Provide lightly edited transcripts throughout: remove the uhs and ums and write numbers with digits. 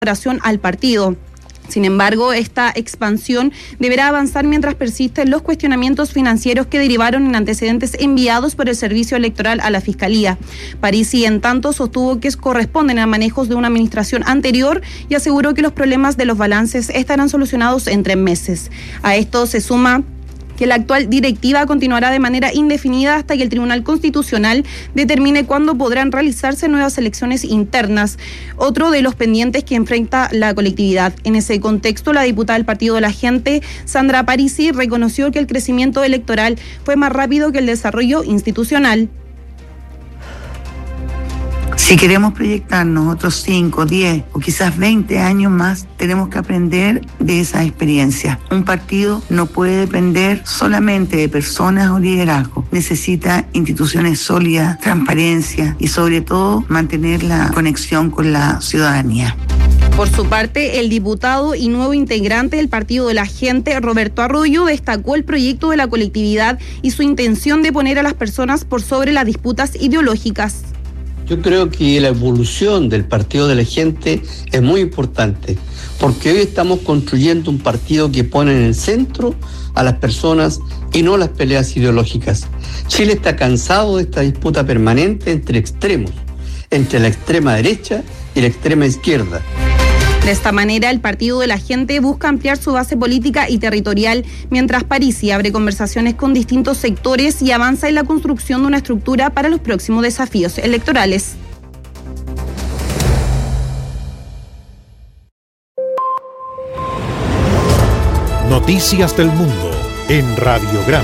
al partido. Sin embargo, esta expansión deberá avanzar mientras persisten los cuestionamientos financieros que derivaron en antecedentes enviados por el Servicio Electoral a la Fiscalía. Parisi, en tanto, sostuvo que corresponden a manejos de una administración anterior y aseguró que los problemas de los balances estarán solucionados en 3 meses. A esto se suma que la actual directiva continuará de manera indefinida hasta que el Tribunal Constitucional determine cuándo podrán realizarse nuevas elecciones internas, otro de los pendientes que enfrenta la colectividad. En ese contexto, la diputada del Partido de la Gente, Sandra Parisi, reconoció que el crecimiento electoral fue más rápido que el desarrollo institucional. Si queremos proyectarnos otros 5, 10 o quizás 20 años más, tenemos que aprender de esa experiencia. Un partido no puede depender solamente de personas o liderazgo. Necesita instituciones sólidas, transparencia y sobre todo mantener la conexión con la ciudadanía. Por su parte, el diputado y nuevo integrante del Partido de la Gente, Roberto Arroyo, destacó el proyecto de la colectividad y su intención de poner a las personas por sobre las disputas ideológicas. Yo creo que la evolución del Partido de la Gente es muy importante, porque hoy estamos construyendo un partido que pone en el centro a las personas y no las peleas ideológicas. Chile está cansado de esta disputa permanente entre extremos, entre la extrema derecha y la extrema izquierda. De esta manera, el Partido de la Gente busca ampliar su base política y territorial, mientras Parisi abre conversaciones con distintos sectores y avanza en la construcción de una estructura para los próximos desafíos electorales. Noticias del Mundo en Radiograma.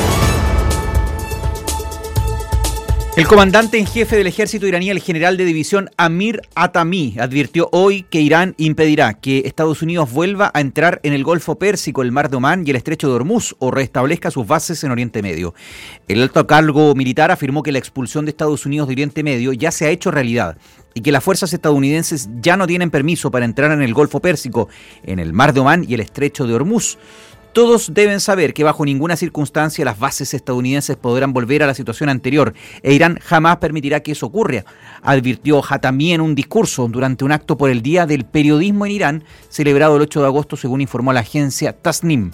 El comandante en jefe del ejército iraní, el general de división Amir Hatami, advirtió hoy que Irán impedirá que Estados Unidos vuelva a entrar en el Golfo Pérsico, el Mar de Omán y el Estrecho de Hormuz o restablezca sus bases en Oriente Medio. El alto cargo militar afirmó que la expulsión de Estados Unidos de Oriente Medio ya se ha hecho realidad y que las fuerzas estadounidenses ya no tienen permiso para entrar en el Golfo Pérsico, en el Mar de Omán y el Estrecho de Hormuz. Todos deben saber que bajo ninguna circunstancia las bases estadounidenses podrán volver a la situación anterior e Irán jamás permitirá que eso ocurra, advirtió Hatami en un discurso durante un acto por el Día del Periodismo en Irán, celebrado el 8 de agosto, según informó la agencia Tasnim.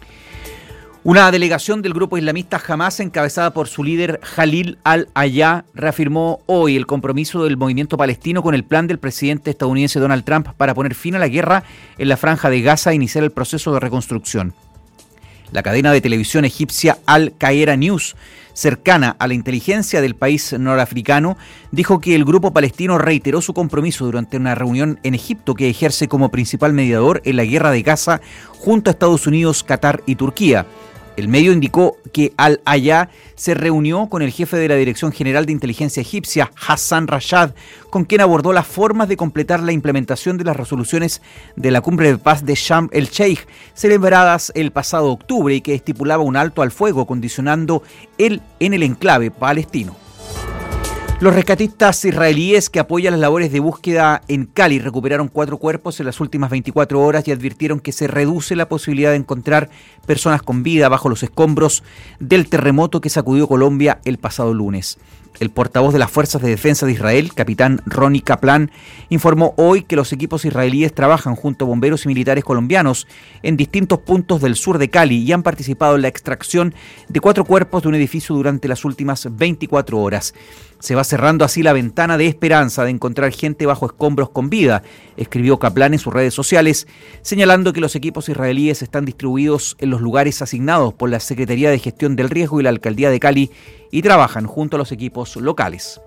Una delegación del grupo islamista Hamas, encabezada por su líder Khalil al-Hayya, reafirmó hoy el compromiso del movimiento palestino con el plan del presidente estadounidense Donald Trump para poner fin a la guerra en la franja de Gaza e iniciar el proceso de reconstrucción. La cadena de televisión egipcia Al Qaeda News, cercana a la inteligencia del país norafricano, dijo que el grupo palestino reiteró su compromiso durante una reunión en Egipto que ejerce como principal mediador en la guerra de Gaza junto a Estados Unidos, Qatar y Turquía. El medio indicó que al-Hayya se reunió con el jefe de la Dirección General de Inteligencia Egipcia, Hassan Rashad, con quien abordó las formas de completar la implementación de las resoluciones de la Cumbre de Paz de Sharm el-Sheikh, celebradas el pasado octubre y que estipulaba un alto al fuego condicionando en el enclave palestino. Los rescatistas israelíes que apoyan las labores de búsqueda en Cali recuperaron 4 cuerpos en las últimas 24 horas y advirtieron que se reduce la posibilidad de encontrar personas con vida bajo los escombros del terremoto que sacudió Colombia el pasado lunes. El portavoz de las Fuerzas de Defensa de Israel, capitán Ronnie Kaplan, informó hoy que los equipos israelíes trabajan junto a bomberos y militares colombianos en distintos puntos del sur de Cali y han participado en la extracción de 4 cuerpos de un edificio durante las últimas 24 horas. Se va cerrando así la ventana de esperanza de encontrar gente bajo escombros con vida, escribió Kaplan en sus redes sociales, señalando que los equipos israelíes están distribuidos en los lugares asignados por la Secretaría de Gestión del Riesgo y la Alcaldía de Cali y trabajan junto a los equipos locales.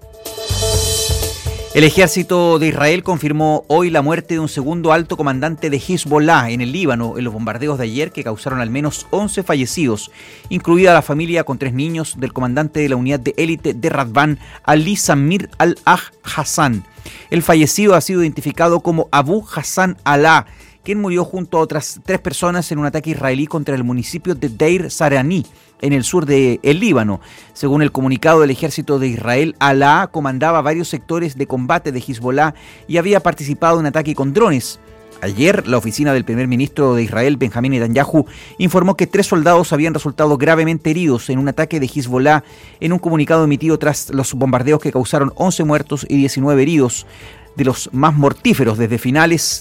El ejército de Israel confirmó hoy la muerte de un segundo alto comandante de Hezbollah en el Líbano en los bombardeos de ayer que causaron al menos 11 fallecidos, incluida la familia con 3 niños del comandante de la unidad de élite de Radvan, Ali Samir al-Hassan. El fallecido ha sido identificado como Abu Hassan Alaa, quien murió junto a otras 3 personas en un ataque israelí contra el municipio de Deir Sarani, en el sur del Líbano. Según el comunicado del ejército de Israel, Alaa comandaba varios sectores de combate de Hezbollah y había participado en un ataque con drones. Ayer, la oficina del primer ministro de Israel, Benjamín Netanyahu, informó que 3 soldados habían resultado gravemente heridos en un ataque de Hezbollah en un comunicado emitido tras los bombardeos que causaron 11 muertos y 19 heridos. de los más mortíferos desde finales